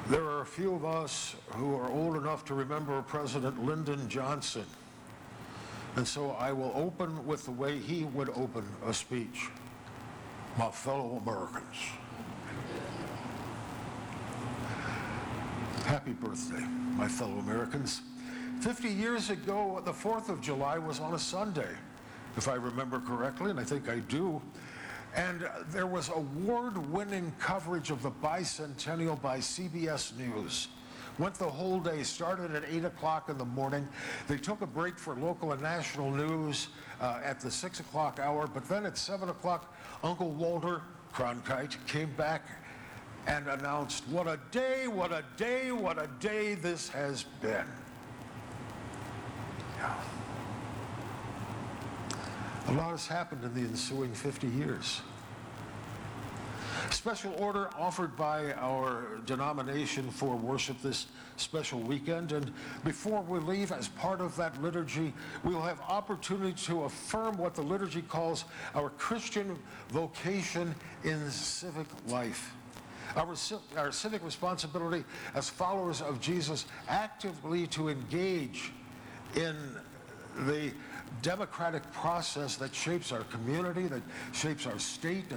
There are a few of us who are old enough to remember President Lyndon Johnson, and so I will open with the way he would open a speech. My fellow Americans, happy birthday, my fellow Americans. 50 years ago, the 4th of July was on a Sunday, if I remember correctly, and I think I do. And there was award-winning coverage of the bicentennial by CBS News. Went the whole day, started at 8 o'clock in the morning. They took a break for local and national news at the 6 o'clock hour, but then at 7 o'clock, Uncle Walter Cronkite came back and announced, what a day, what a day, what a day this has been. Yeah. A lot has happened in the ensuing 50 years. Special order offered by our denomination for worship this special weekend, and before we leave, as part of that liturgy, we will have opportunity to affirm what the liturgy calls our Christian vocation in civic life. Our civic responsibility as followers of Jesus actively to engage in the democratic process that shapes our community, that shapes our state,